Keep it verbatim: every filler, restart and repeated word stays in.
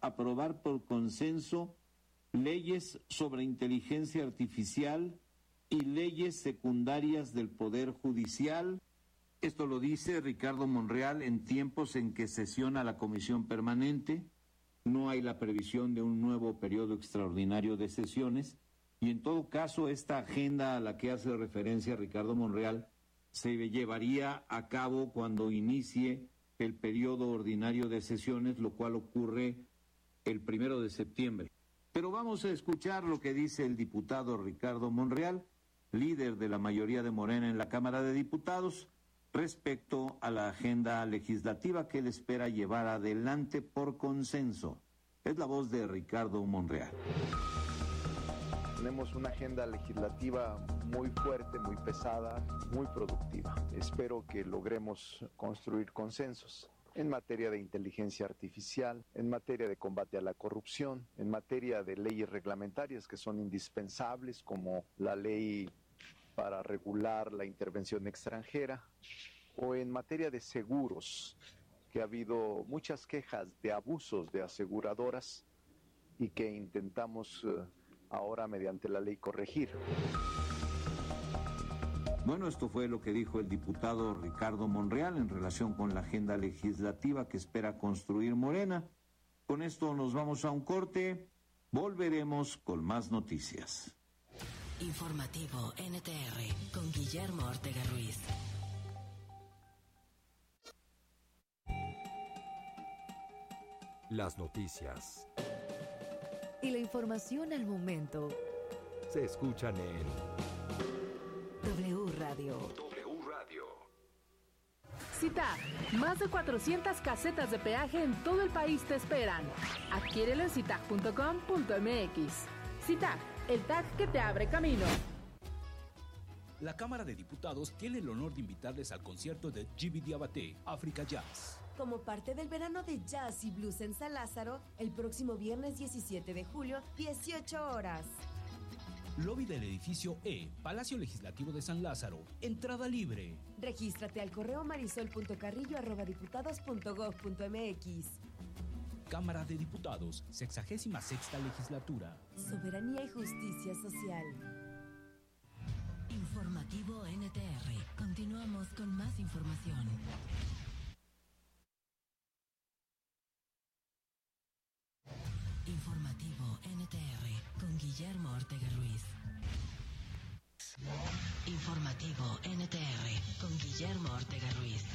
aprobar por consenso leyes sobre inteligencia artificial y leyes secundarias del Poder Judicial. Esto lo dice Ricardo Monreal en tiempos en que sesiona la Comisión Permanente. No hay la previsión de un nuevo periodo extraordinario de sesiones y en todo caso esta agenda a la que hace referencia Ricardo Monreal se llevaría a cabo cuando inicie el periodo ordinario de sesiones, lo cual ocurre el primero de septiembre. Pero vamos a escuchar lo que dice el diputado Ricardo Monreal, líder de la mayoría de Morena en la Cámara de Diputados, respecto a la agenda legislativa que él espera llevar adelante por consenso. Es la voz de Ricardo Monreal. Tenemos una agenda legislativa muy fuerte, muy pesada, muy productiva. Espero que logremos construir consensos en materia de inteligencia artificial, en materia de combate a la corrupción, en materia de leyes reglamentarias que son indispensables, como la ley para regular la intervención extranjera, o en materia de seguros, que ha habido muchas quejas de abusos de aseguradoras y que intentamos uh, ahora mediante la ley corregir. Bueno, esto fue lo que dijo el diputado Ricardo Monreal en relación con la agenda legislativa que espera construir Morena. Con esto nos vamos a un corte, volveremos con más noticias. Informativo N T R con Guillermo Ortega Ruiz. Las noticias y la información al momento se escuchan en W Radio. W Radio. CITAG, más de cuatrocientas casetas de peaje en todo el país te esperan. Adquiérelo en citag punto com punto m x. CITAG, el tag que te abre camino. La Cámara de Diputados tiene el honor de invitarles al concierto de Djiby Diabaté, Africa Jazz. Como parte del verano de jazz y blues en San Lázaro, el próximo viernes diecisiete de julio, dieciocho horas. Lobby del edificio E, Palacio Legislativo de San Lázaro. Entrada libre. Regístrate al correo marisol punto carrillo arroba diputados punto gob punto m x. Cámara de Diputados, sexagésima sexta legislatura. Soberanía y justicia social. Informativo N T R. Continuamos con más información. Informativo N T R con Guillermo Ortega Ruiz. Informativo N T R con Guillermo Ortega Ruiz.